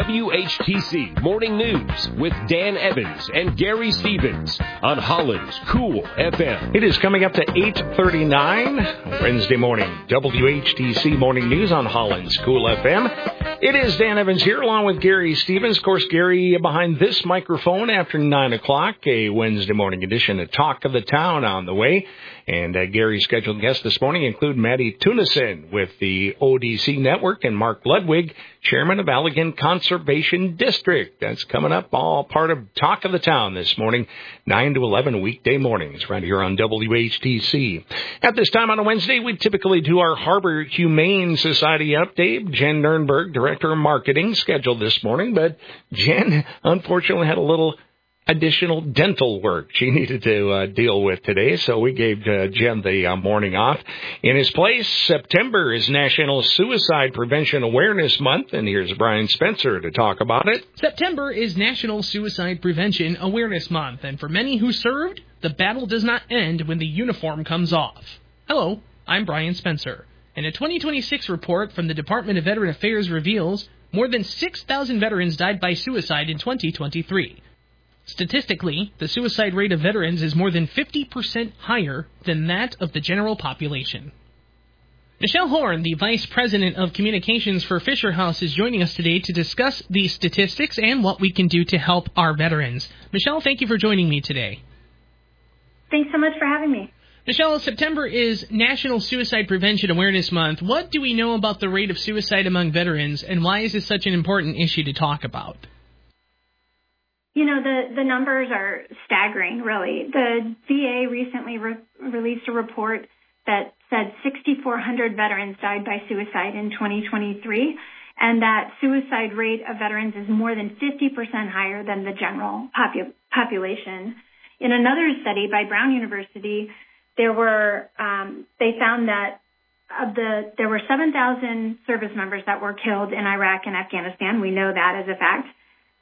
WHTC Morning News with Dan Evans and Gary Stevens on Holland's Cool FM. It is coming up to 8:39 Wednesday morning. WHTC Morning News on Holland's Cool FM. It is Dan Evans here along with Gary Stevens. Of course, Gary behind this microphone after 9 o'clock, a Wednesday morning edition of Talk of the Town on the way. And Gary's scheduled guests this morning include Maddie Tunison with the ODC Network and Mark Ludwig, chairman of Allegan Conservation District. That's coming up, all part of Talk of the Town this morning, 9 to 11 weekday mornings, right here on WHTC. At this time on a Wednesday, we typically do our Harbor Humane Society update. Jen Nurnberg, director of marketing, scheduled this morning, but Jen unfortunately had a little additional dental work she needed to deal with today, so we gave Jen the morning off. In his place, September is National Suicide Prevention Awareness Month, and here's Brian Spencer to talk about it. September is National Suicide Prevention Awareness Month, and for many who served, the battle does not end when the uniform comes off. Hello, I'm Brian Spencer, and a 2026 report from the Department of Veteran Affairs reveals more than 6,000 veterans died by suicide in 2023. Statistically, the suicide rate of veterans is more than 50% higher than that of the general population. Michelle Horn, the Vice President of Communications for Fisher House, is joining us today to discuss the statistics and what we can do to help our veterans. Michelle, thank you for joining me today. Thanks so much for having me. Michelle, September is National Suicide Prevention Awareness Month. What do we know about the rate of suicide among veterans, and why is this such an important issue to talk about? You know, the numbers are staggering, really. The VA recently released a report that said 6,400 veterans died by suicide in 2023, and that suicide rate of veterans is more than 50% higher than the general population. In another study by Brown University, they found that there were 7,000 service members that were killed in Iraq and Afghanistan. We know that as a fact.